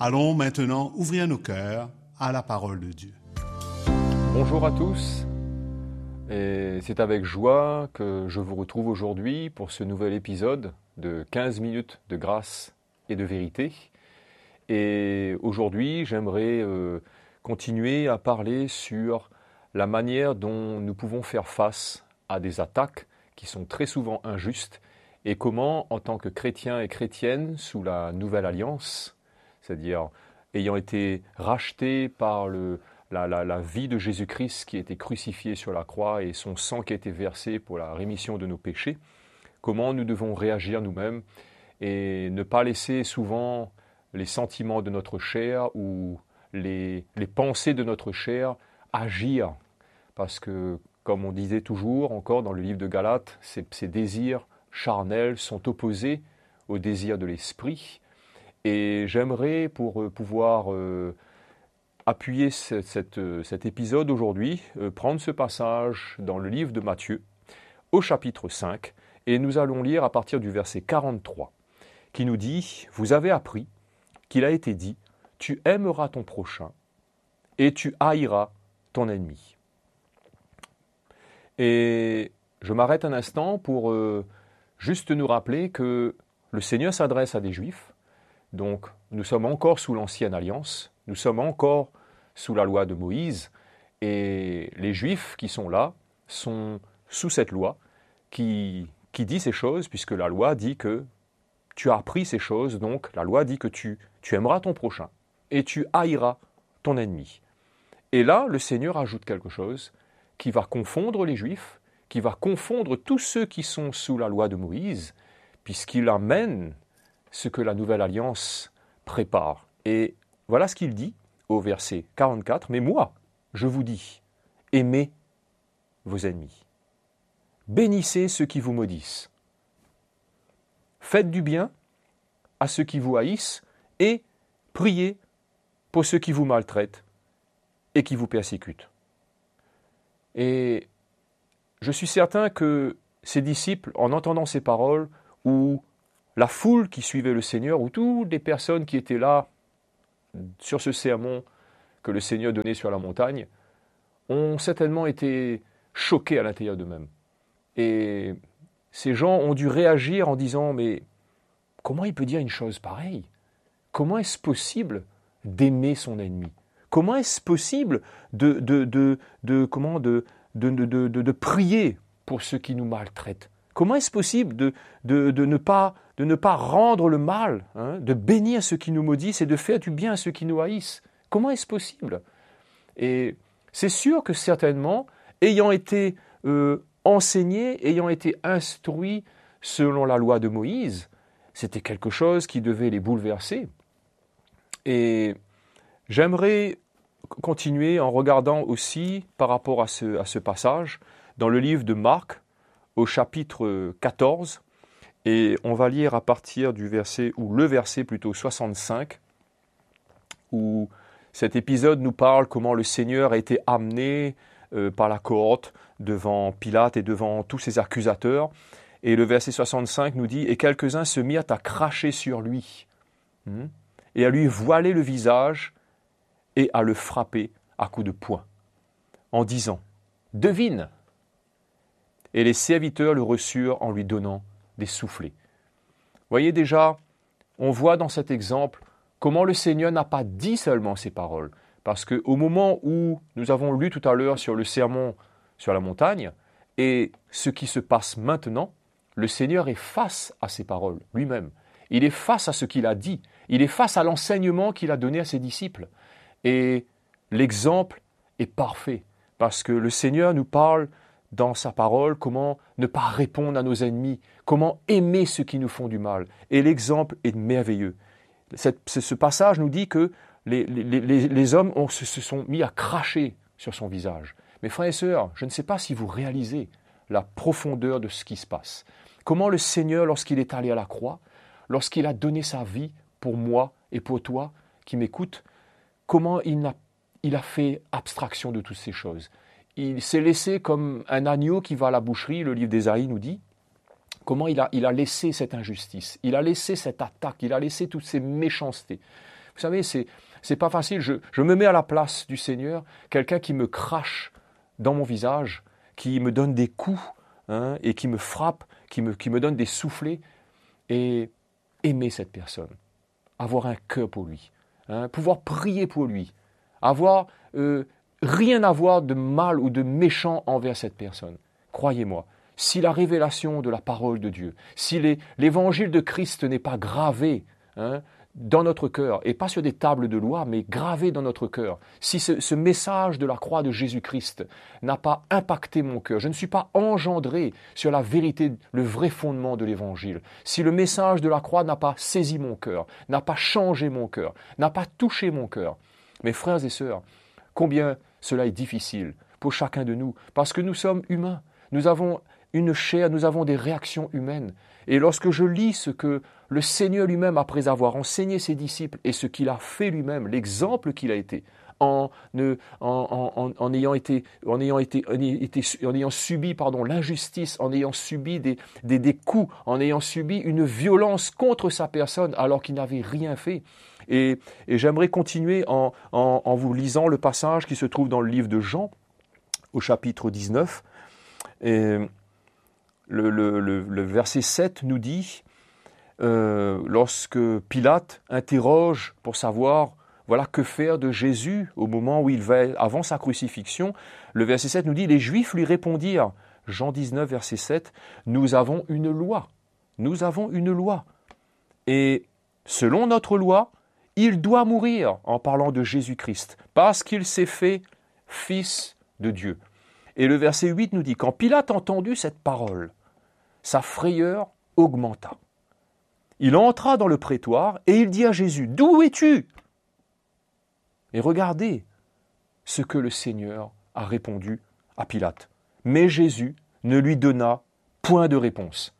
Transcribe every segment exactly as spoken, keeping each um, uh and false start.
Allons maintenant ouvrir nos cœurs à la parole de Dieu. Bonjour à tous, et c'est avec joie que je vous retrouve aujourd'hui pour ce nouvel épisode de quinze minutes de grâce et de vérité. Et aujourd'hui, j'aimerais euh, continuer à parler sur la manière dont nous pouvons faire face à des attaques qui sont très souvent injustes et comment, en tant que chrétiens et chrétiennes sous la Nouvelle Alliance, c'est-à-dire ayant été rachetés par le, la, la, la vie de Jésus-Christ qui a été crucifié sur la croix et son sang qui a été versé pour la rémission de nos péchés, comment nous devons réagir nous-mêmes et ne pas laisser souvent les sentiments de notre chair ou les, les pensées de notre chair agir. Parce que, comme on disait toujours encore dans le livre de Galates, ces, ces désirs charnels sont opposés aux désirs de l'esprit. Et j'aimerais, pour pouvoir euh, appuyer cette, cette, cet épisode aujourd'hui, euh, prendre ce passage dans le livre de Matthieu, au chapitre cinq, et nous allons lire à partir du verset quarante-trois, qui nous dit « Vous avez appris qu'il a été dit, tu aimeras ton prochain et tu haïras ton ennemi. » Et je m'arrête un instant pour euh, juste nous rappeler que le Seigneur s'adresse à des Juifs. Donc, nous sommes encore sous l'Ancienne Alliance, nous sommes encore sous la loi de Moïse, et les Juifs qui sont là sont sous cette loi qui, qui dit ces choses, puisque la loi dit que tu as appris ces choses, donc la loi dit que tu, tu aimeras ton prochain, et tu haïras ton ennemi. Et là, le Seigneur ajoute quelque chose qui va confondre les Juifs, qui va confondre tous ceux qui sont sous la loi de Moïse, puisqu'il amène ce que la Nouvelle Alliance prépare. Et voilà ce qu'il dit au verset quarante-quatre. « Mais moi, je vous dis, aimez vos ennemis. Bénissez ceux qui vous maudissent. Faites du bien à ceux qui vous haïssent et priez pour ceux qui vous maltraitent et qui vous persécutent. » Et je suis certain que ces disciples, en entendant ces paroles, ou la foule qui suivait le Seigneur, ou toutes les personnes qui étaient là sur ce sermon que le Seigneur donnait sur la montagne, ont certainement été choqués à l'intérieur d'eux-mêmes. Et ces gens ont dû réagir en disant « Mais comment il peut dire une chose pareille ? Comment est-ce possible d'aimer son ennemi ? Comment est-ce possible de, de, de, de, comment, de, de, de, de, de, de prier pour ceux qui nous maltraitent ? Comment est-ce possible de, de, de, ne pas, de ne pas rendre le mal, hein, de bénir ceux qui nous maudissent et de faire du bien à ceux qui nous haïssent ? Comment est-ce possible ? Et c'est sûr que certainement, ayant été euh, enseignés, ayant été instruits selon la loi de Moïse, c'était quelque chose qui devait les bouleverser. Et j'aimerais continuer en regardant aussi par rapport à ce, à ce passage dans le livre de Marc au chapitre quatorze, et on va lire à partir du verset, ou le verset plutôt soixante-cinq, où cet épisode nous parle comment le Seigneur a été amené euh, par la cohorte devant Pilate et devant tous ses accusateurs. Et le verset soixante-cinq nous dit « Et quelques-uns se mirent à cracher sur lui, hmm, et à lui voiler le visage, et à le frapper à coups de poing, en disant « Devine !» Et les serviteurs le reçurent en lui donnant des soufflets. Voyez déjà, on voit dans cet exemple comment le Seigneur n'a pas dit seulement ces paroles. Parce qu'au moment où nous avons lu tout à l'heure sur le sermon sur la montagne, et ce qui se passe maintenant, le Seigneur est face à ces paroles lui-même. Il est face à ce qu'il a dit. Il est face à l'enseignement qu'il a donné à ses disciples. Et l'exemple est parfait, parce que le Seigneur nous parle dans sa parole comment ne pas répondre à nos ennemis, comment aimer ceux qui nous font du mal. Et l'exemple est merveilleux. Cette, ce passage nous dit que les, les, les, les hommes ont, se, se sont mis à cracher sur son visage. Mes frères et sœurs, je ne sais pas si vous réalisez la profondeur de ce qui se passe. Comment le Seigneur, lorsqu'il est allé à la croix, lorsqu'il a donné sa vie pour moi et pour toi qui m'écoutes, comment il a, il a fait abstraction de toutes ces choses. Il s'est laissé comme un agneau qui va à la boucherie, le livre d'Ésaïe nous dit, comment il a, il a laissé cette injustice, il a laissé cette attaque, il a laissé toutes ces méchancetés. Vous savez, c'est, c'est pas facile. Je, je me mets à la place du Seigneur, quelqu'un qui me crache dans mon visage, qui me donne des coups, hein, et qui me frappe, qui me, qui me donne des soufflets, et aimer cette personne, avoir un cœur pour lui, hein, pouvoir prier pour lui, avoir euh, rien à voir de mal ou de méchant envers cette personne. Croyez-moi, si la révélation de la parole de Dieu, si les, l'évangile de Christ n'est pas gravé, hein, dans notre cœur, et pas sur des tables de loi, mais gravé dans notre cœur, si ce, ce message de la croix de Jésus-Christ n'a pas impacté mon cœur, je ne suis pas engendré sur la vérité, le vrai fondement de l'évangile, si le message de la croix n'a pas saisi mon cœur, n'a pas changé mon cœur, n'a pas touché mon cœur, mes frères et sœurs, combien cela est difficile pour chacun de nous, parce que nous sommes humains, nous avons une chair, nous avons des réactions humaines. Et lorsque je lis ce que le Seigneur lui-même, après avoir enseigné ses disciples, et ce qu'il a fait lui-même, l'exemple qu'il a été, en, en, en, en, en ayant été, en ayant été, en été, en ayant subi, pardon, l'injustice, en ayant subi des, des, des coups, en ayant subi une violence contre sa personne, alors qu'il n'avait rien fait. Et, et j'aimerais continuer en, en, en vous lisant le passage qui se trouve dans le livre de Jean, au chapitre dix-neuf. Et le, le, le, le verset sept nous dit, euh, lorsque Pilate interroge pour savoir, voilà, que faire de Jésus au moment où il va, avant sa crucifixion, le verset sept nous dit, les Juifs lui répondirent, Jean dix-neuf, verset sept, nous avons une loi, nous avons une loi. Et selon notre loi, il doit mourir, en parlant de Jésus-Christ, parce qu'il s'est fait fils de Dieu. Et le verset huit nous dit, quand Pilate entendit cette parole, sa frayeur augmenta. Il entra dans le prétoire et il dit à Jésus, « D'où es-tu » Et regardez ce que le Seigneur a répondu à Pilate. Mais Jésus ne lui donna point de réponse.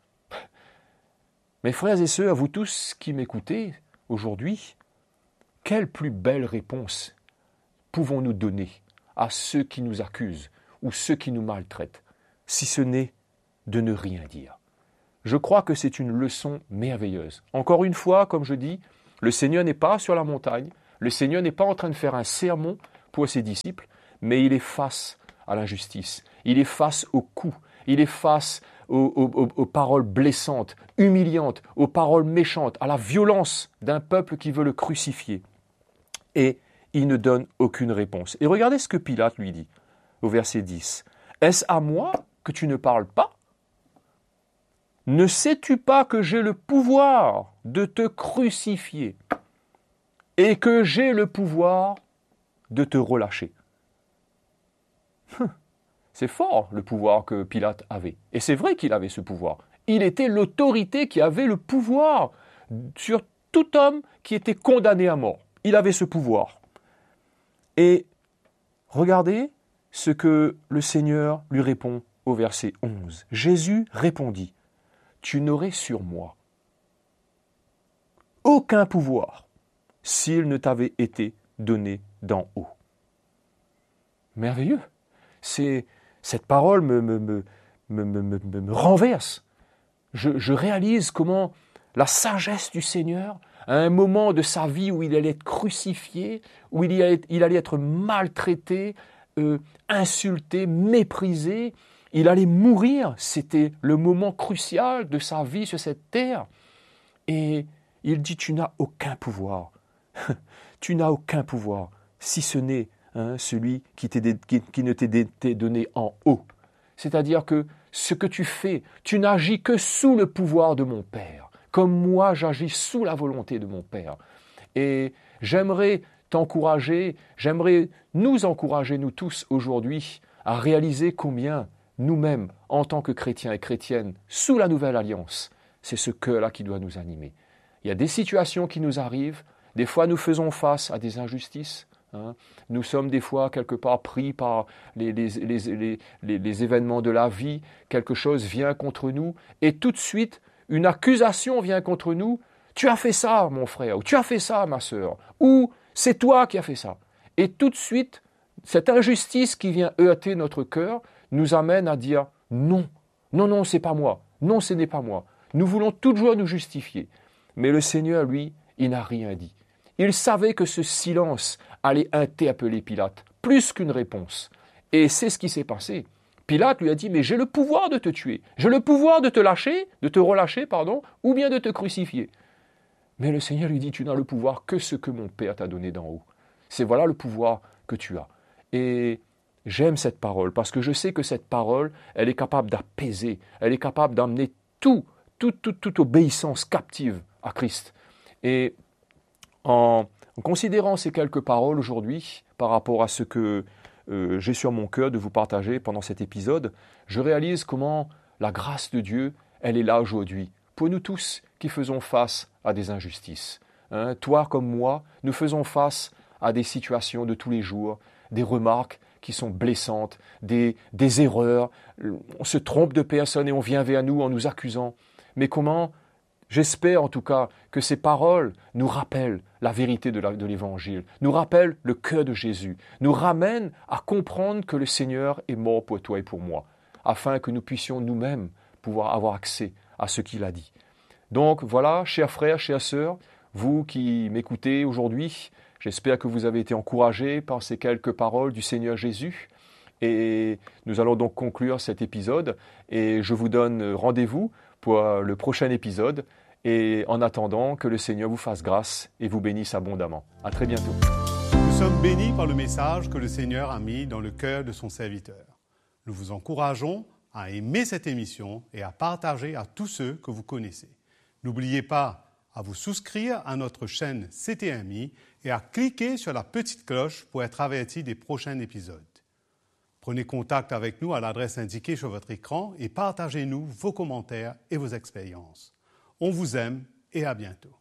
Mes frères et sœurs, vous tous qui m'écoutez aujourd'hui, quelle plus belle réponse pouvons-nous donner à ceux qui nous accusent ou ceux qui nous maltraitent, si ce n'est de ne rien dire. Je crois que c'est une leçon merveilleuse. Encore une fois, comme je dis, le Seigneur n'est pas sur la montagne, le Seigneur n'est pas en train de faire un sermon pour ses disciples, mais il est face à l'injustice, il est face aux coups, il est face aux, aux, aux paroles blessantes, humiliantes, aux paroles méchantes, à la violence d'un peuple qui veut le crucifier. Et il ne donne aucune réponse. Et regardez ce que Pilate lui dit, au verset dix. « Est-ce à moi que tu ne parles pas ? Ne sais-tu pas que j'ai le pouvoir de te crucifier et que j'ai le pouvoir de te relâcher ?» C'est fort le pouvoir que Pilate avait. Et c'est vrai qu'il avait ce pouvoir. Il était l'autorité qui avait le pouvoir sur tout homme qui était condamné à mort. Il avait ce pouvoir. Et regardez ce que le Seigneur lui répond au verset onze. Jésus répondit, « Tu n'aurais sur moi aucun pouvoir s'il ne t'avait été donné d'en haut. » Merveilleux. C'est, cette parole me, me, me, me, me, me, me renverse. Je, je réalise comment la sagesse du Seigneur, à un moment de sa vie où il allait être crucifié, où il allait, il allait être maltraité, euh, insulté, méprisé, il allait mourir, c'était le moment crucial de sa vie sur cette terre. Et il dit, tu n'as aucun pouvoir, tu n'as aucun pouvoir, si ce n'est hein, celui qui, t'est, qui, qui ne t'est donné en haut. C'est-à-dire que ce que tu fais, tu n'agis que sous le pouvoir de mon Père, comme moi j'agis sous la volonté de mon Père. Et j'aimerais t'encourager, j'aimerais nous encourager, nous tous aujourd'hui, à réaliser combien nous-mêmes, en tant que chrétiens et chrétiennes, sous la nouvelle alliance, c'est ce cœur-là qui doit nous animer. Il y a des situations qui nous arrivent, des fois nous faisons face à des injustices, hein. Nous sommes des fois quelque part pris par les, les, les, les, les, les événements de la vie, quelque chose vient contre nous, et tout de suite, une accusation vient contre nous, tu as fait ça mon frère, ou tu as fait ça ma sœur, ou c'est toi qui as fait ça. Et tout de suite, cette injustice qui vient heurter notre cœur, nous amène à dire non, non, non, c'est pas moi, non, ce n'est pas moi. Nous voulons toujours nous justifier. Mais le Seigneur, lui, il n'a rien dit. Il savait que ce silence allait interpeller Pilate, plus qu'une réponse. Et c'est ce qui s'est passé. Pilate lui a dit, mais j'ai le pouvoir de te tuer, j'ai le pouvoir de te lâcher, de te relâcher, pardon, ou bien de te crucifier. Mais le Seigneur lui dit, tu n'as le pouvoir que ce que mon Père t'a donné d'en haut. C'est voilà le pouvoir que tu as. Et j'aime cette parole, parce que je sais que cette parole, elle est capable d'apaiser, elle est capable d'amener tout, tout, tout, toute obéissance captive à Christ. Et en, en considérant ces quelques paroles aujourd'hui, par rapport à ce que euh, j'ai sur mon cœur de vous partager pendant cet épisode, je réalise comment la grâce de Dieu, elle est là aujourd'hui, pour nous tous qui faisons face à des injustices. Hein, toi comme moi, nous faisons face à des situations de tous les jours, des remarques qui sont blessantes, des, des erreurs, on se trompe de personne et on vient vers nous en nous accusant. Mais comment, j'espère en tout cas, que ces paroles nous rappellent la vérité de, la, de l'Évangile, nous rappellent le cœur de Jésus, nous ramènent à comprendre que le Seigneur est mort pour toi et pour moi, afin que nous puissions nous-mêmes pouvoir avoir accès à ce qu'il a dit. Donc voilà, chers frères, chères sœurs, vous qui m'écoutez aujourd'hui, j'espère que vous avez été encouragés par ces quelques paroles du Seigneur Jésus. Et nous allons donc conclure cet épisode. Et je vous donne rendez-vous pour le prochain épisode. Et en attendant, que le Seigneur vous fasse grâce et vous bénisse abondamment. À très bientôt. Nous sommes bénis par le message que le Seigneur a mis dans le cœur de son serviteur. Nous vous encourageons à aimer cette émission et à partager à tous ceux que vous connaissez. N'oubliez pas à vous souscrire à notre chaîne C T M I et à cliquer sur la petite cloche pour être averti des prochains épisodes. Prenez contact avec nous à l'adresse indiquée sur votre écran et partagez-nous vos commentaires et vos expériences. On vous aime et à bientôt.